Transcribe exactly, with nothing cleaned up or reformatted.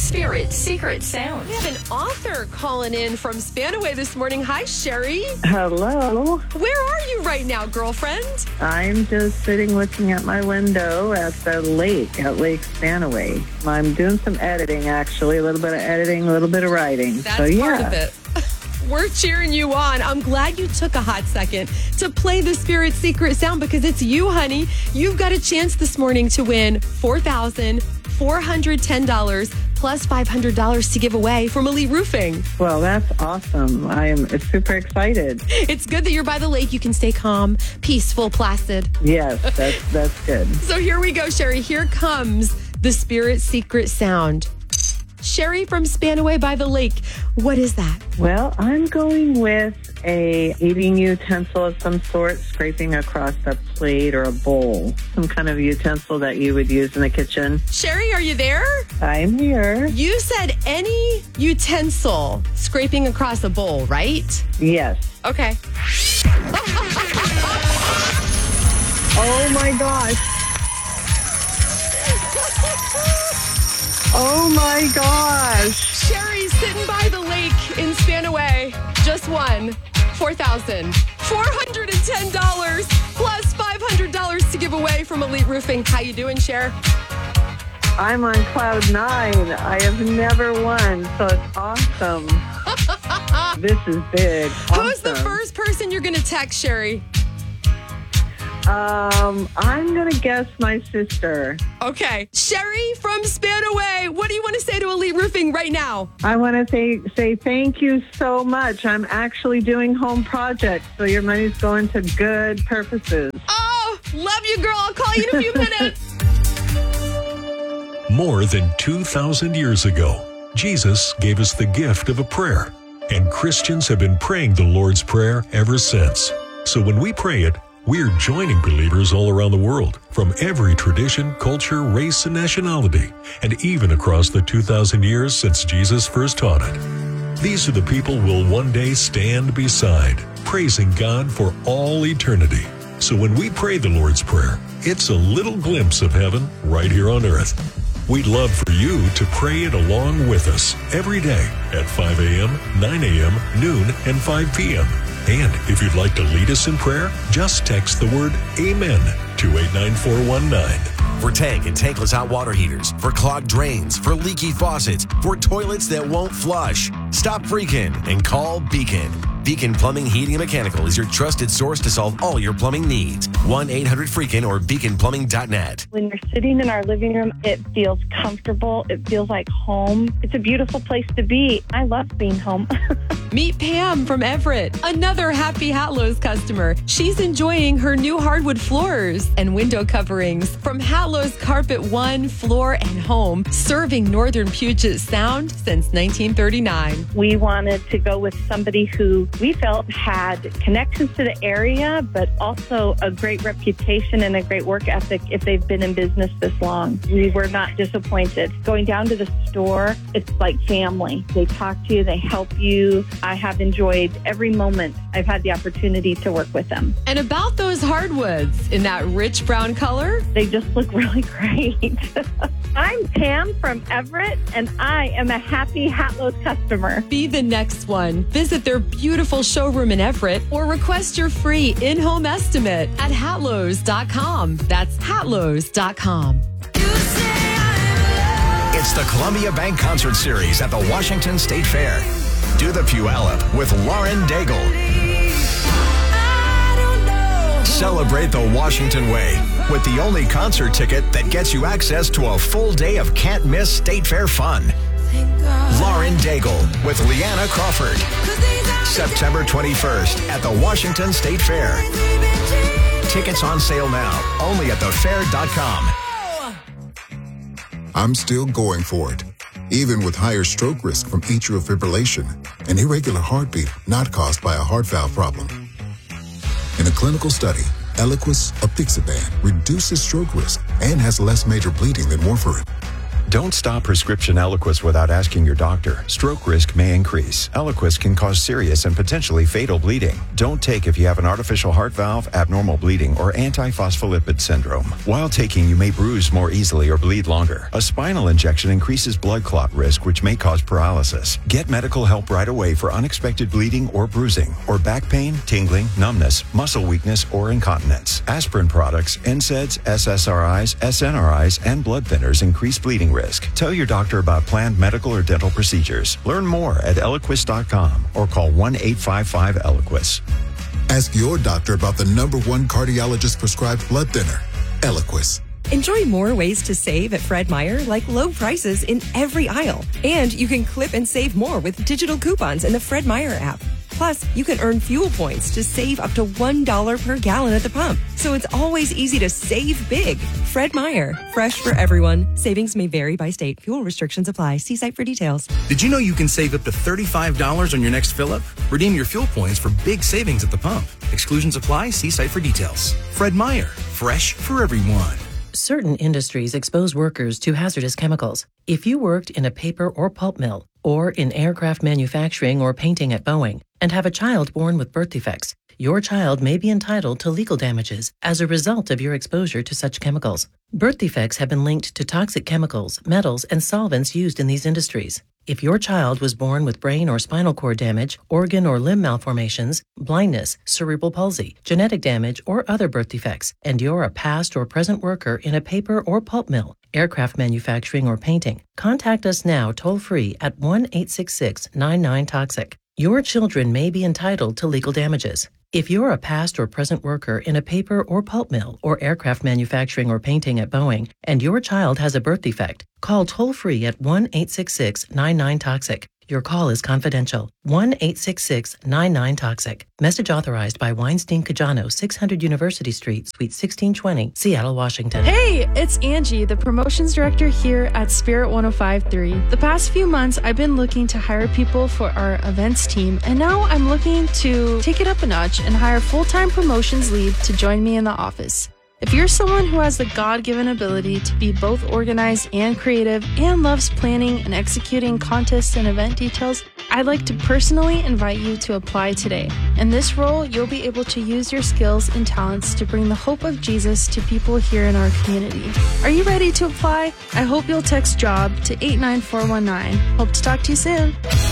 Spirit Secret Sound. We have an author calling in from Spanaway this morning. Hi, Sherry. Hello. Where are you right now, girlfriend? I'm just sitting looking at my window at the lake, at Lake Spanaway. I'm doing some editing, actually, a little bit of editing, a little bit of writing. That's so, yeah. part of it. We're cheering you on. I'm glad you took a hot second to play the Spirit Secret Sound because it's you, honey. You've got a chance this morning to win four thousand four hundred ten dollars plus five hundred dollars to give away from Elite Roofing. Well, that's awesome. I am super excited. It's good that you're by the lake. You can stay calm, peaceful, placid. Yes, that's, that's good. So here we go, Sherry. Here comes the Spirit Secret Sound. Sherry from Spanaway by the lake. What is that? Well, I'm going with a eating utensil of some sort, scraping across a plate or a bowl. Some kind of utensil that you would use in the kitchen. Sherry, are you there? I'm here. You said any utensil scraping across a bowl, right? Yes. Okay. Oh my gosh. Oh my gosh. Sherry's sitting by the lake in Spanaway. Just won four thousand four hundred ten dollars plus five hundred dollars to give away from Elite Roofing. How you doing, Sher? I'm on cloud nine. I have never won, so it's awesome. This is big. Awesome. Who's the first person you're going to text, Sherry? Um, I'm going to guess my sister. Okay. Sherry from Spanaway, what do you want to say to Elite Roofing right now? I want to say, say thank you so much. I'm actually doing home projects, so your money's going to good purposes. Oh, love you, girl. I'll call you in a few minutes. More than two thousand years ago, Jesus gave us the gift of a prayer, and Christians have been praying the Lord's Prayer ever since. So when we pray it, we're joining believers all around the world, from every tradition, culture, race, and nationality, and even across the two thousand years since Jesus first taught it. These are the people we'll one day stand beside, praising God for all eternity. So when we pray the Lord's Prayer, it's a little glimpse of heaven right here on earth. We'd love for you to pray it along with us every day at five a.m., nine a.m., noon, and five p.m. And if you'd like to lead us in prayer, just text the word AMEN to eight nine four one nine. For tank and tankless hot water heaters, for clogged drains, for leaky faucets, for toilets that won't flush. Stop freaking and call Beacon. Beacon Plumbing, Heating, and Mechanical is your trusted source to solve all your plumbing needs. one eight hundred freakin or beacon plumbing dot net. When you're sitting in our living room, it feels comfortable. It feels like home. It's a beautiful place to be. I love being home. Meet Pam from Everett, another happy Hatlo's customer. She's enjoying her new hardwood floors and window coverings from Hatlo's Carpet One Floor and Home, serving northern Puget Sound since nineteen thirty-nine. We wanted to go with somebody who we felt had connections to the area, but also a great reputation and a great work ethic if they've been in business this long. We were not disappointed. Going down to the store, it's like family. They talk to you, they help you. I have enjoyed every moment I've had the opportunity to work with them. And about those hardwoods in that rich brown color, they just look really great. I'm Pam from Everett, and I am a happy Hatlo's customer. Be the next one. Visit their beautiful showroom in Everett or request your free in-home estimate at hatlos dot com. That's hatlos dot com. It's the Columbia Bank Concert Series at the Washington State Fair. Do the Puyallup with Lauren Daigle. Celebrate the Washington way with the only concert ticket that gets you access to a full day of can't-miss State Fair fun. Lauren Daigle with Leanna Crawford. September twenty-first at the Washington State Fair. Tickets on sale now, only at the fair dot com. I'm still going for it, even with higher stroke risk from atrial fibrillation, an irregular heartbeat not caused by a heart valve problem. In a clinical study, Eliquis apixaban reduces stroke risk and has less major bleeding than warfarin. Don't stop prescription Eliquis without asking your doctor. Stroke risk may increase. Eliquis can cause serious and potentially fatal bleeding. Don't take if you have an artificial heart valve, abnormal bleeding, or antiphospholipid syndrome. While taking, you may bruise more easily or bleed longer. A spinal injection increases blood clot risk, which may cause paralysis. Get medical help right away for unexpected bleeding or bruising, or back pain, tingling, numbness, muscle weakness, or incontinence. Aspirin products, N SAIDs, S S R Is, S N R Is, and blood thinners increase bleeding risk. Tell your doctor about planned medical or dental procedures. Learn more at Eliquis dot com or call one eight five five Eliquis. Ask your doctor about the number one cardiologist prescribed blood thinner, Eliquis. Enjoy more ways to save at Fred Meyer, like low prices in every aisle. And you can clip and save more with digital coupons in the Fred Meyer app. Plus, you can earn fuel points to save up to one dollar per gallon at the pump. So it's always easy to save big. Fred Meyer, fresh for everyone. Savings may vary by state. Fuel restrictions apply. See site for details. Did you know you can save up to thirty-five dollars on your next fill-up? Redeem your fuel points for big savings at the pump. Exclusions apply. See site for details. Fred Meyer, fresh for everyone. Certain industries expose workers to hazardous chemicals. If you worked in a paper or pulp mill, or in aircraft manufacturing or painting at Boeing, and have a child born with birth defects, your child may be entitled to legal damages as a result of your exposure to such chemicals. Birth defects have been linked to toxic chemicals, metals, and solvents used in these industries. If your child was born with brain or spinal cord damage, organ or limb malformations, blindness, cerebral palsy, genetic damage, or other birth defects, and you're a past or present worker in a paper or pulp mill, aircraft manufacturing, or painting, contact us now toll-free at one eight six six, nine nine, toxic. Your children may be entitled to legal damages. If you're a past or present worker in a paper or pulp mill or aircraft manufacturing or painting at Boeing, and your child has a birth defect, call toll-free at one eight six six, nine nine, toxic. Your call is confidential. one eight six six, nine nine, toxic. Message authorized by Weinstein Cajano, six hundred University Street, Suite sixteen twenty, Seattle, Washington. Hey, it's Angie, the promotions director here at Spirit one oh five point three. The past few months, I've been looking to hire people for our events team, and now I'm looking to take it up a notch and hire full-time promotions lead to join me in the office. If you're someone who has the God-given ability to be both organized and creative and loves planning and executing contests and event details, I'd like to personally invite you to apply today. In this role, you'll be able to use your skills and talents to bring the hope of Jesus to people here in our community. Are you ready to apply? I hope you'll text JOB to eight nine four one nine. Hope to talk to you soon.